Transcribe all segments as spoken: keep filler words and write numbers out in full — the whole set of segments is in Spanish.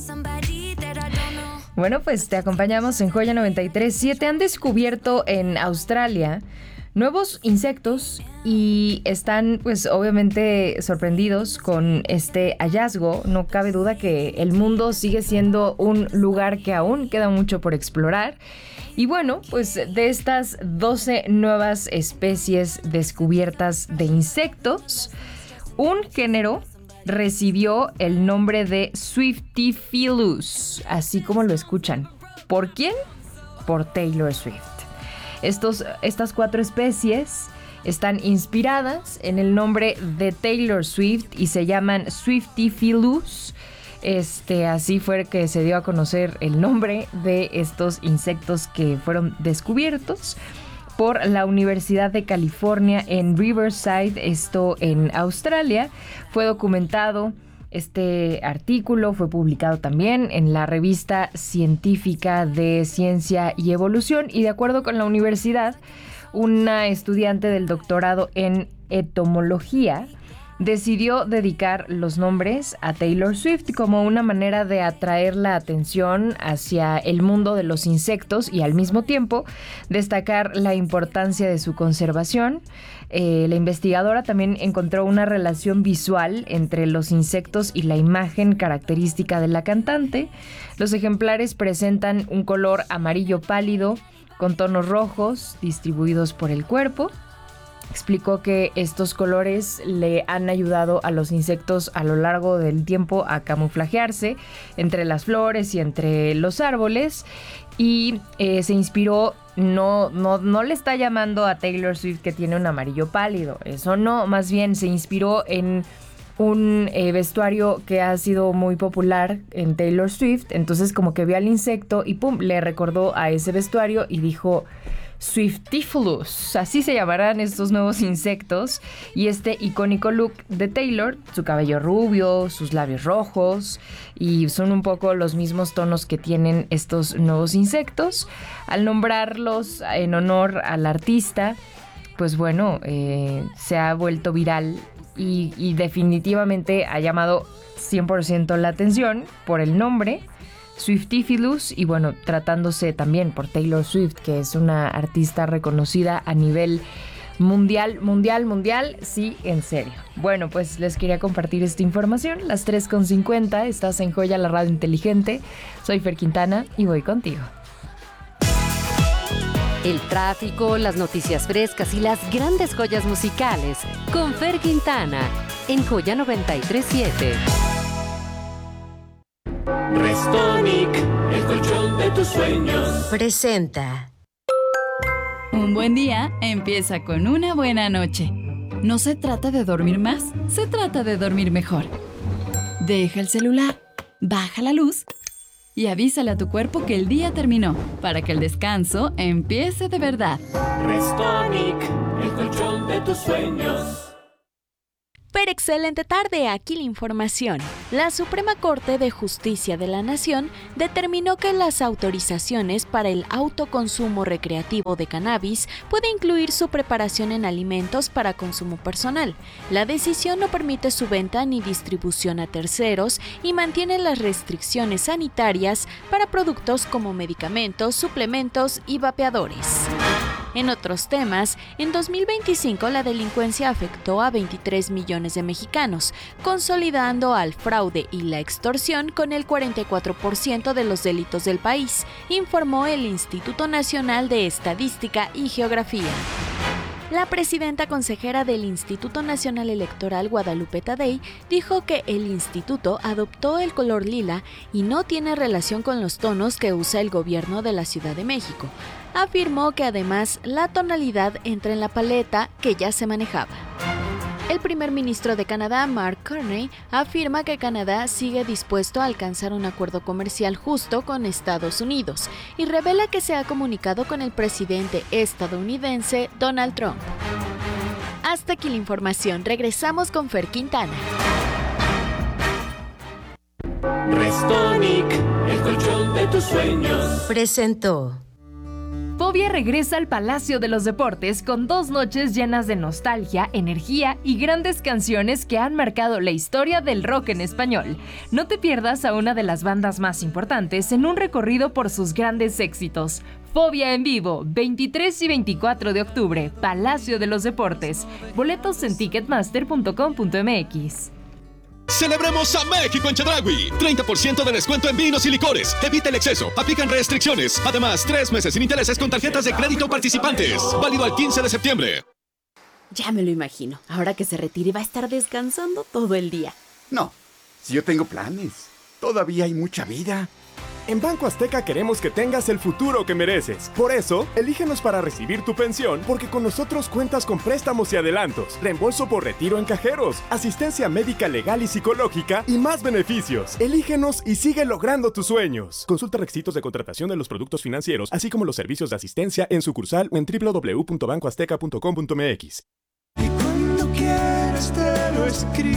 Bueno, pues te acompañamos en Joya noventa y tres punto siete. Han descubierto en Australia nuevos insectos y están pues obviamente sorprendidos con este hallazgo. No cabe duda que el mundo sigue siendo un lugar que aún queda mucho por explorar. Y bueno, pues de estas doce nuevas especies descubiertas de insectos, un género recibió el nombre de Swiftifilus, así como lo escuchan. ¿Por quién? Por Taylor Swift. Estos, estas cuatro especies están inspiradas en el nombre de Taylor Swift y se llaman Swiftifilus. Este, así fue que se dio a conocer el nombre de estos insectos que fueron descubiertos por la Universidad de California en Riverside, esto en Australia. Fue documentado. Este artículo fue publicado también en la revista científica de Ciencia y Evolución y de acuerdo con la universidad, una estudiante del doctorado en entomología decidió dedicar los nombres a Taylor Swift como una manera de atraer la atención hacia el mundo de los insectos y al mismo tiempo destacar la importancia de su conservación. Eh, la investigadora también encontró una relación visual entre los insectos y la imagen característica de la cantante. Los ejemplares presentan un color amarillo pálido con tonos rojos distribuidos por el cuerpo. Explicó que estos colores le han ayudado a los insectos a lo largo del tiempo a camuflajearse entre las flores y entre los árboles y eh, se inspiró, no, no, no le está llamando a Taylor Swift que tiene un amarillo pálido, eso no, más bien se inspiró en un eh, vestuario que ha sido muy popular en Taylor Swift, entonces como que vio al insecto y pum, le recordó a ese vestuario y dijo Swiftifilus, así se llamarán estos nuevos insectos, y este icónico look de Taylor, su cabello rubio, sus labios rojos, y son un poco los mismos tonos que tienen estos nuevos insectos. Al nombrarlos en honor al artista, pues bueno, eh, se ha vuelto viral y, y definitivamente ha llamado cien por ciento la atención por el nombre Swiftifilus y bueno, tratándose también por Taylor Swift, que es una artista reconocida a nivel mundial, mundial, mundial, sí, en serio. Bueno, pues les quería compartir esta información, las tres con cincuenta, estás en Joya, la radio inteligente, soy Fer Quintana y voy contigo. El tráfico, las noticias frescas y las grandes joyas musicales con Fer Quintana en Joya noventa y tres punto siete. Restonic, el colchón de tus sueños, presenta. Un buen día empieza con una buena noche. No se trata de dormir más, se trata de dormir mejor. Deja el celular, baja la luz y avísale a tu cuerpo que el día terminó para que el descanso empiece de verdad. Restonic, el colchón de tus sueños. Pero excelente tarde, aquí la información. La Suprema Corte de Justicia de la Nación determinó que las autorizaciones para el autoconsumo recreativo de cannabis puede incluir su preparación en alimentos para consumo personal. La decisión no permite su venta ni distribución a terceros y mantiene las restricciones sanitarias para productos como medicamentos, suplementos y vapeadores. En otros temas, en dos mil veinticinco la delincuencia afectó a veintitrés millones de mexicanos, consolidando al fraude y la extorsión con el cuarenta y cuatro por ciento de los delitos del país, informó el Instituto Nacional de Estadística y Geografía. La presidenta consejera del Instituto Nacional Electoral, Guadalupe Tadei, dijo que el instituto adoptó el color lila y no tiene relación con los tonos que usa el gobierno de la Ciudad de México. Afirmó que además la tonalidad entra en la paleta que ya se manejaba. El primer ministro de Canadá, Mark Carney, afirma que Canadá sigue dispuesto a alcanzar un acuerdo comercial justo con Estados Unidos y revela que se ha comunicado con el presidente estadounidense Donald Trump. Hasta aquí la información. Regresamos con Fer Quintana. Restonic, el colchón de tus sueños, presentó. Fobia regresa al Palacio de los Deportes con dos noches llenas de nostalgia, energía y grandes canciones que han marcado la historia del rock en español. No te pierdas a una de las bandas más importantes en un recorrido por sus grandes éxitos. Fobia en vivo, veintitrés y veinticuatro de octubre, Palacio de los Deportes. Boletos en ticketmaster punto com punto m x. ¡Celebremos a México en Chedraui! treinta por ciento de descuento en vinos y licores. Evita el exceso. Aplican restricciones. Además, tres meses sin intereses con tarjetas de crédito participantes. Válido al quince de septiembre. Ya me lo imagino. Ahora que se retire va a estar descansando todo el día. No, si yo tengo planes. Todavía hay mucha vida. En Banco Azteca queremos que tengas el futuro que mereces. Por eso, elígenos para recibir tu pensión, porque con nosotros cuentas con préstamos y adelantos, reembolso por retiro en cajeros, asistencia médica legal y psicológica y más beneficios. Elígenos y sigue logrando tus sueños. Consulta requisitos de contratación de los productos financieros, así como los servicios de asistencia en sucursal o en doble u doble u doble u punto banco azteca punto com punto m x. Y cuando quieras te lo escribo.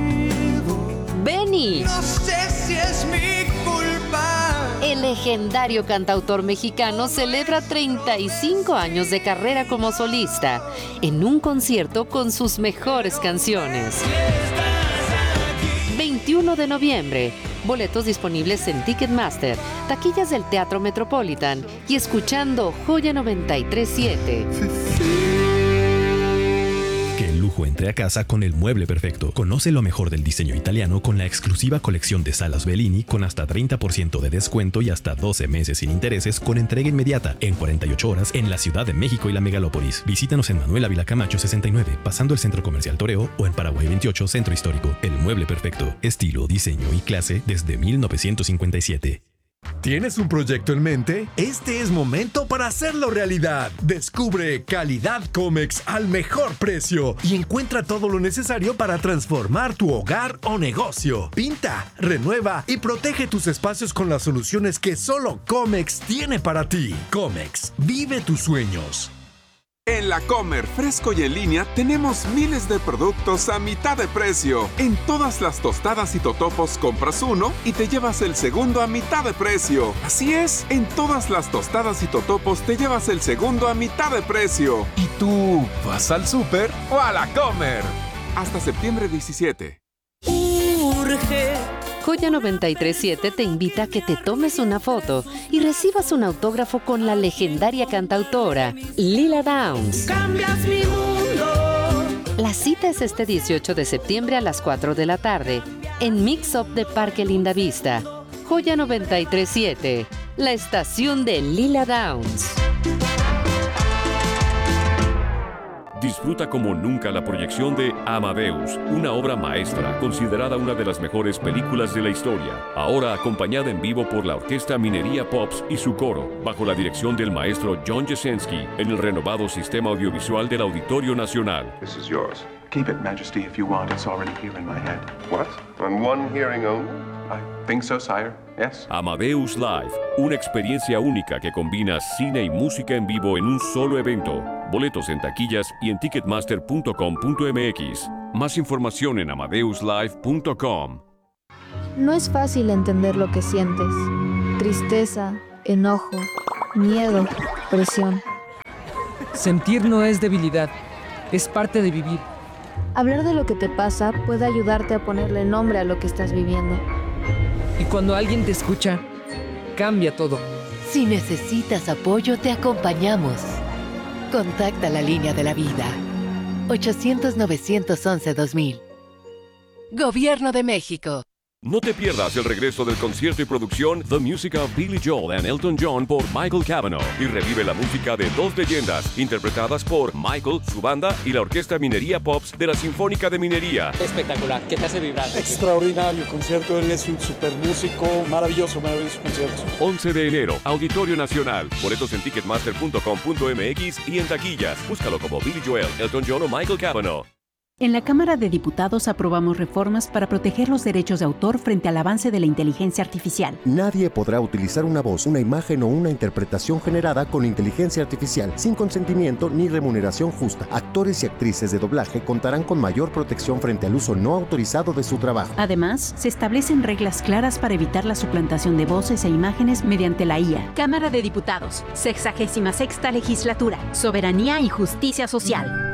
Benny. No sé si es mi culpa. El legendario cantautor mexicano celebra treinta y cinco años de carrera como solista en un concierto con sus mejores canciones. veintiuno de noviembre. Boletos disponibles en Ticketmaster, taquillas del Teatro Metropolitan y escuchando Joya noventa y tres siete. Que el lujo entre a casa con el mueble perfecto. Conoce lo mejor del diseño italiano con la exclusiva colección de salas Bellini con hasta treinta por ciento de descuento y hasta doce meses sin intereses con entrega inmediata en cuarenta y ocho horas en la Ciudad de México y la Megalópolis. Visítanos en Manuel Ávila Camacho sesenta y nueve, pasando el Centro Comercial Toreo, o en Paraguay veintiocho, Centro Histórico. El mueble perfecto. Estilo, diseño y clase desde mil novecientos cincuenta y siete. ¿Tienes un proyecto en mente? Este es momento para hacerlo realidad. Descubre Calidad Comex al mejor precio y encuentra todo lo necesario para transformar tu hogar o negocio. Pinta, renueva y protege tus espacios con las soluciones que solo Comex tiene para ti. Comex, vive tus sueños. En La Comer, fresco y en línea, tenemos miles de productos a mitad de precio. En todas las tostadas y totopos compras uno y te llevas el segundo a mitad de precio. Así es, en todas las tostadas y totopos te llevas el segundo a mitad de precio. ¿Y tú vas al súper o a La Comer? Hasta septiembre diecisiete. Urge. Joya noventa y tres siete te invita a que te tomes una foto y recibas un autógrafo con la legendaria cantautora Lila Downs. Cambias mi mundo. La cita es este dieciocho de septiembre a las cuatro de la tarde en Mix Up de Parque Lindavista. Joya noventa y tres siete, la estación de Lila Downs. Disfruta como nunca la proyección de Amadeus, una obra maestra considerada una de las mejores películas de la historia. Ahora acompañada en vivo por la Orquesta Minería Pops y su coro, bajo la dirección del maestro John Jasenski, en el renovado sistema audiovisual del Auditorio Nacional. This is yours. Keep it, Majesty, if you want. It's already here in my head. What? On one hearing only? I think so, sire. Yes. Amadeus Live, una experiencia única que combina cine y música en vivo en un solo evento. Boletos en taquillas y en ticketmaster punto com punto m x. Más información en amadeus live punto com. No es fácil entender lo que sientes. Tristeza, enojo, miedo, presión. Sentir no es debilidad, es parte de vivir. Hablar de lo que te pasa puede ayudarte a ponerle nombre a lo que estás viviendo. Y cuando alguien te escucha, cambia todo. Si necesitas apoyo, te acompañamos. Contacta la línea de la vida. ochocientos, novecientos once, dos mil. Gobierno de México. No te pierdas el regreso del concierto y producción The Music of Billy Joel and Elton John por Michael Cavanaugh y revive la música de dos leyendas interpretadas por Michael, su banda y la Orquesta Minería Pops de la Sinfónica de Minería. Espectacular, ¿qué te hace vibrar? Extraordinario concierto, él es un super músico, maravilloso, maravilloso concierto. once de enero, Auditorio Nacional. Boletos en ticketmaster punto com punto m x y en taquillas. Búscalo como Billy Joel, Elton John o Michael Cavanaugh. En la Cámara de Diputados aprobamos reformas para proteger los derechos de autor frente al avance de la inteligencia artificial. Nadie podrá utilizar una voz, una imagen o una interpretación generada con inteligencia artificial sin consentimiento ni remuneración justa. Actores y actrices de doblaje contarán con mayor protección frente al uso no autorizado de su trabajo. Además, se establecen reglas claras para evitar la suplantación de voces e imágenes mediante la I A. Cámara de Diputados, sexagésima sexta legislatura, soberanía y justicia social.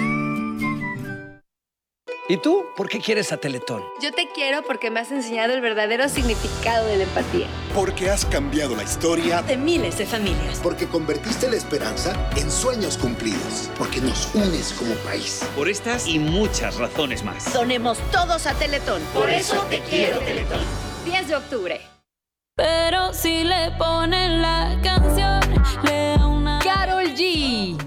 ¿Y tú? ¿Por qué quieres a Teletón? Yo te quiero porque me has enseñado el verdadero significado de la empatía. Porque has cambiado la historia de miles de familias. Porque convertiste la esperanza en sueños cumplidos. Porque nos unes como país. Por estas y muchas razones más. Donemos todos a Teletón. Por eso te quiero, Teletón. diez de octubre. Pero si le ponen la canción, le da una... Karol G.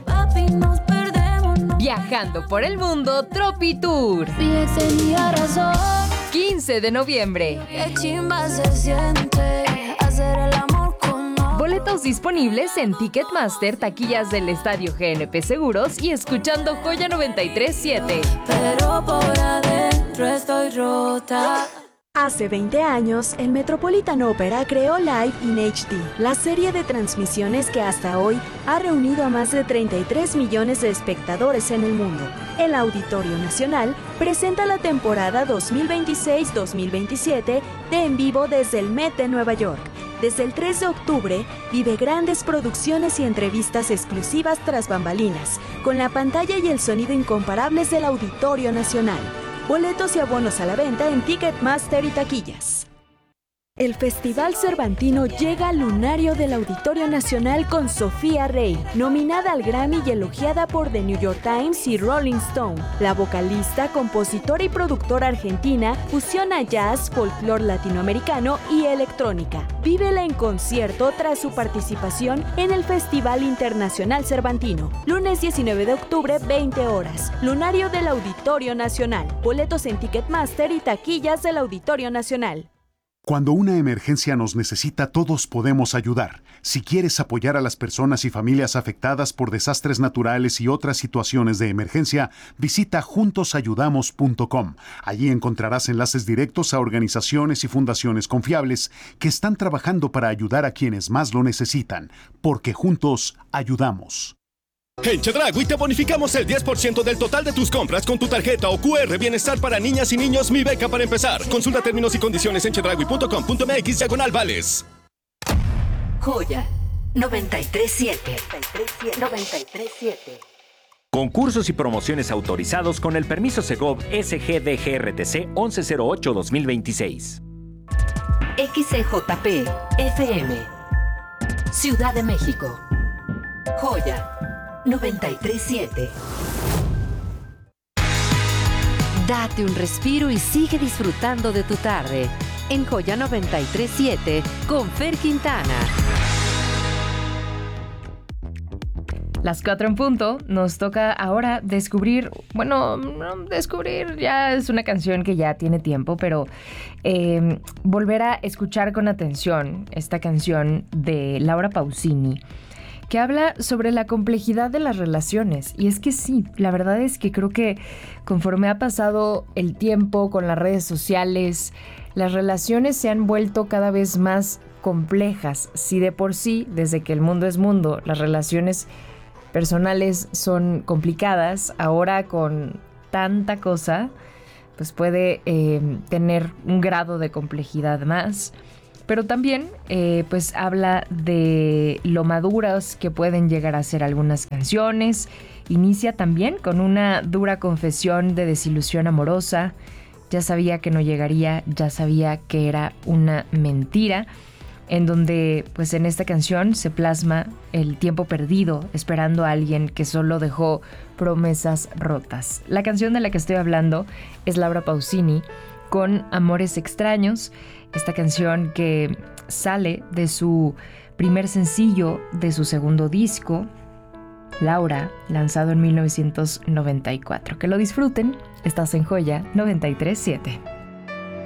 Viajando por el mundo, Tropi Tour. Tenía razón. quince de noviembre. Qué chimba se siente hacer el amor con... Boletos disponibles en Ticketmaster, taquillas del Estadio G N P Seguros y escuchando Joya noventa y tres siete. Pero por adentro estoy rota. Hace veinte años, el Metropolitan Opera creó Live in H D, la serie de transmisiones que hasta hoy ha reunido a más de treinta y tres millones de espectadores en el mundo. El Auditorio Nacional presenta la temporada dos mil veintiséis dos mil veintisiete de En Vivo desde el Met de Nueva York. Desde el tres de octubre, vive grandes producciones y entrevistas exclusivas tras bambalinas, con la pantalla y el sonido incomparables del Auditorio Nacional. Boletos y abonos a la venta en Ticketmaster y taquillas. El Festival Cervantino llega al lunario del Auditorio Nacional con Sofía Rey, nominada al Grammy y elogiada por The New York Times y Rolling Stone. La vocalista, compositora y productora argentina fusiona jazz, folclore latinoamericano y electrónica. Vívela en concierto tras su participación en el Festival Internacional Cervantino. Lunes diecinueve de octubre, veinte horas. Lunario del Auditorio Nacional. Boletos en Ticketmaster y taquillas del Auditorio Nacional. Cuando una emergencia nos necesita, todos podemos ayudar. Si quieres apoyar a las personas y familias afectadas por desastres naturales y otras situaciones de emergencia, visita juntos ayudamos punto com. Allí encontrarás enlaces directos a organizaciones y fundaciones confiables que están trabajando para ayudar a quienes más lo necesitan, porque juntos ayudamos. En Chedraui te bonificamos el diez por ciento del total de tus compras con tu tarjeta o cu erre Bienestar para niñas y niños Mi Beca para empezar. Consulta términos y condiciones en chedraui punto com punto m x diagonal vales. Joya noventa y tres siete. noventa y tres siete. Concursos y promociones autorizados con el permiso Segov S G D G R T C once cero ocho dos mil veintiséis. X C J P F M Ciudad de México. Joya noventa y tres siete. Date un respiro y sigue disfrutando de tu tarde en Joya noventa y tres siete con Fer Quintana. Las cuatro en punto, nos toca ahora descubrir, bueno, descubrir ya es una canción que ya tiene tiempo, pero eh, volver a escuchar con atención esta canción de Laura Pausini, que habla sobre la complejidad de las relaciones. Y es que sí, la verdad es que creo que conforme ha pasado el tiempo con las redes sociales, las relaciones se han vuelto cada vez más complejas. Si de por sí, desde que el mundo es mundo, las relaciones personales son complicadas, ahora con tanta cosa, pues puede eh, tener un grado de complejidad más. Pero también, eh, pues, habla de lo maduras que pueden llegar a ser algunas canciones. Inicia también con una dura confesión de desilusión amorosa. Ya sabía que no llegaría, ya sabía que era una mentira. En donde, pues, en esta canción se plasma el tiempo perdido esperando a alguien que solo dejó promesas rotas. La canción de la que estoy hablando es Laura Pausini con Amores Extraños. Esta canción que sale de su primer sencillo de su segundo disco, Laura, lanzado en mil novecientos noventa y cuatro. Que lo disfruten. Estás en Joya noventa y tres siete.